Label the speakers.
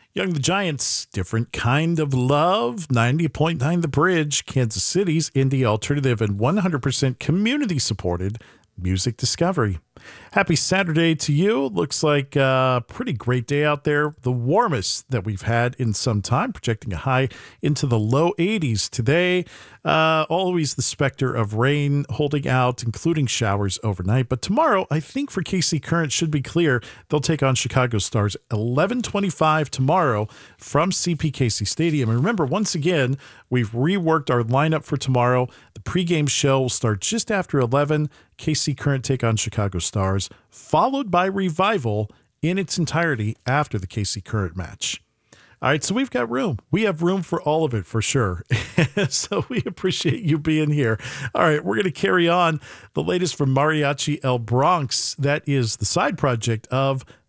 Speaker 1: Young the Giants, different kind of love. 90.9 The Bridge, Kansas City's indie alternative and 100% community supported music discovery. Happy Saturday to you. Looks like a pretty great day out there. The warmest that we've had in some time, projecting a high into the low 80s today. Always the specter of rain holding out, including showers overnight. But tomorrow, I think for KC Current should be clear. They'll take on Chicago Stars 11:25 tomorrow from CPKC Stadium. And remember, once again, we've reworked our lineup for tomorrow. The pregame show will start just after 11. KC Current take on Chicago Stars, followed by Revival in its entirety after the KC Current match. All right, so we've got room. We have room for all of it for sure. So we appreciate you being here. All right, we're going to carry on the latest from Mariachi El Bronx. That is the side project of